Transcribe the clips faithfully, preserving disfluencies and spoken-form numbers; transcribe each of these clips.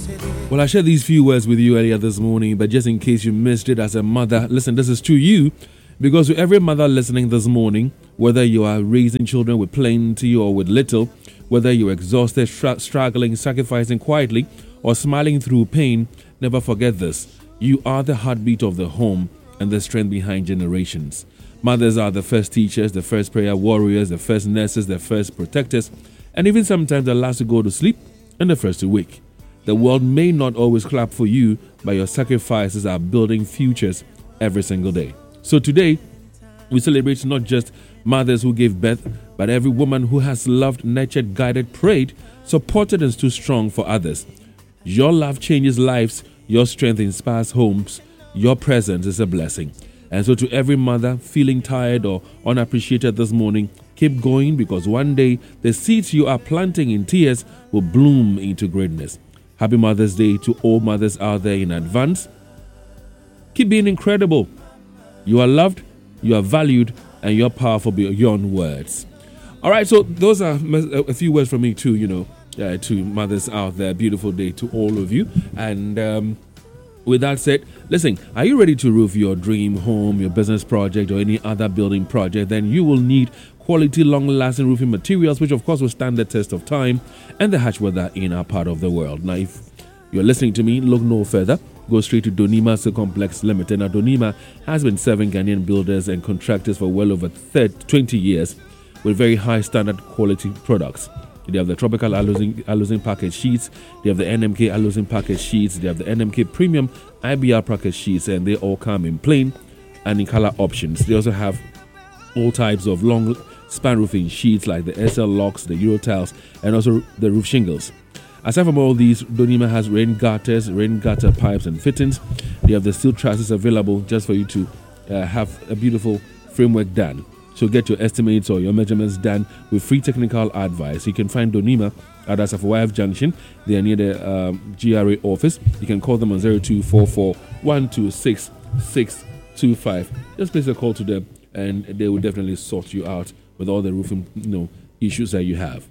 Well, I shared these few words with you earlier this morning, but just in case you missed it as a mother, listen, this is to you, because to every mother listening this morning, whether you are raising children with plenty or with little, whether you're exhausted, str- struggling, sacrificing quietly, or smiling through pain, never forget this. You are the heartbeat of the home and the strength behind generations. Mothers are the first teachers, the first prayer warriors, the first nurses, the first protectors, and even sometimes the last to go to sleep and the first to wake. The world may not always clap for you, but your sacrifices are building futures every single day. So today, we celebrate not just mothers who gave birth, but every woman who has loved, nurtured, guided, prayed, supported, and stood strong for others. Your love changes lives, your strength inspires homes, your presence is a blessing. And so to every mother feeling tired or unappreciated this morning, keep going, because one day the seeds you are planting in tears will bloom into greatness. Happy Mother's Day to all mothers out there in advance. Keep being incredible. You are loved, you are valued, and you're powerful beyond words. All right, so those are a few words from me too, you know, uh, to mothers out there. Beautiful day to all of you. And um, with that said, listen, are you ready to roof your dream home, your business project, or any other building project? Then you will need quality, long-lasting roofing materials, which of course will stand the test of time and the harsh weather in our part of the world. Now, if you're listening to me, look no further. Go straight to Donima Steel Complex Limited. Now, Donima has been serving Ghanaian builders and contractors for well over thirty, twenty years with very high standard quality products. They have the Tropical Alusing, Alusing package sheets. They have the N M K Alusing package sheets. They have the N M K Premium I B R package sheets, and they all come in plain and in color options. They also have all types of long span roofing sheets like the S L locks, the Euro tiles, and also the roof shingles. Aside from all these, Donima has rain gutters, rain gutter pipes and fittings. They have the steel trusses available just for you to uh, have a beautiful framework done. So get your estimates or your measurements done with free technical advice. You can find Donima at Asafo Junction. They are near the um, G R A office. You can call them on zero two four four, one two six, six two five. Just place a call to them, and they will definitely sort you out with all the roofing, you know, issues that you have.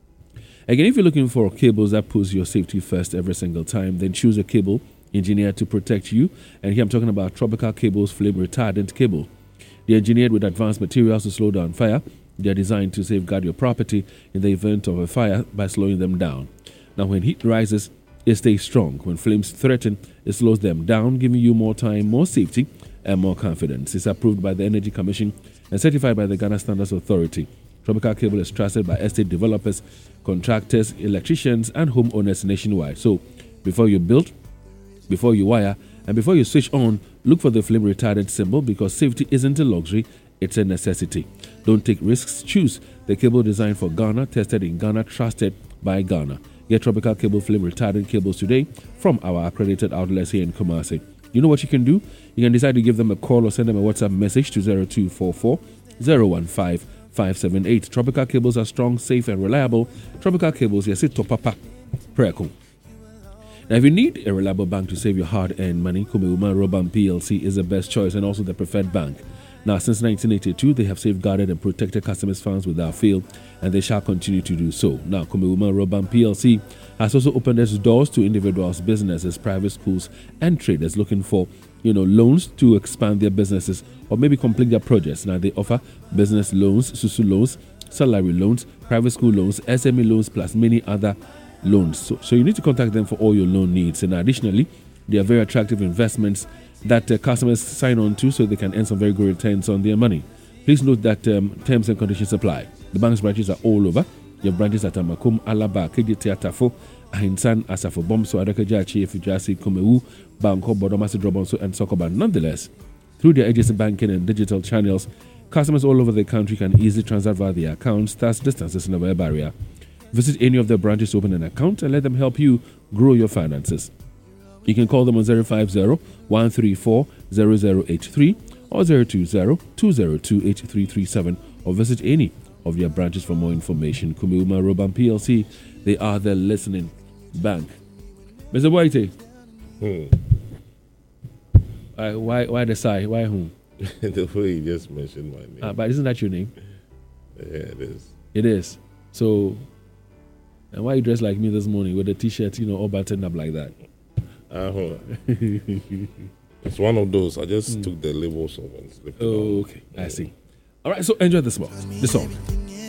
Again, if you're looking for cables that puts your safety first every single time, then choose a cable engineered to protect you. And here I'm talking about Tropical Cables Flame Retardant Cable. They're engineered with advanced materials to slow down fire. They're designed to safeguard your property in the event of a fire by slowing them down. Now, when heat rises, it stays strong. When flames threaten, it slows them down, giving you more time, more safety, and more confidence. It's approved by the Energy Commission and certified by the Ghana Standards Authority. Tropical Cable is trusted by estate developers, contractors, electricians, and homeowners nationwide. So, before you build, before you wire, and before you switch on, look for the flame retardant symbol, because safety isn't a luxury, it's a necessity. Don't take risks. Choose the cable designed for Ghana, tested in Ghana, trusted by Ghana. Get Tropical Cable flame retardant cables today from our accredited outlets here in Kumasi. You know what you can do? You can decide to give them a call or send them a WhatsApp message to zero two four four, zero one five, five seven eight. Tropical Cables are strong, safe, and reliable. Tropical Cables, yes, it's Topapa. Preko. Now, if you need a reliable bank to save your hard-earned money, Kumeuma Roban P L C is the best choice and also the preferred bank. Now, since nineteen eighty-two, they have safeguarded and protected customers' funds without fail, and they shall continue to do so. Now, Kumeuma Roban P L C has also opened its doors to individuals, businesses, private schools, and traders looking for, you know, loans to expand their businesses or maybe complete their projects. Now, they offer business loans, Susu loans, salary loans, private school loans, S M E loans, plus many other loans. So, so you need to contact them for all your loan needs. And additionally, they are very attractive investments that uh, customers sign on to so they can earn some very good returns on their money. Please note that um, terms and conditions apply. The bank's branches are all over. You have branches at Amakum, Alaba, K J T Atafo, Ahinsan, Asafo Bomso, Adakajachi, Fujasi, Kumewu, Banko, Bodomasi, Drobonso, and Sokoban. Nonetheless, through their agency banking and digital channels, customers all over the country can easily transact via their accounts. Thus, distance is never a barrier. Visit any of their branches to open an account and let them help you grow your finances. You can call them on zero five zero, one three four, zero zero eight three or zero two zero, two zero two, eight three three seven, or visit any of their branches for more information. Kumeuma Roban P L C, they are the listening bank. Mister Whitey, Hmm. uh, why why the sigh? Why whom? The way you just mentioned my name. Uh, but isn't that your name? Yeah, it is. It is. So, And why you dressed like me this morning with a t-shirt, you know, all buttoned up like that? Uh-huh. It's one of those. I just mm. took the labels off and slipped it Oh, on. okay. I see. All right, so enjoy this song. This song.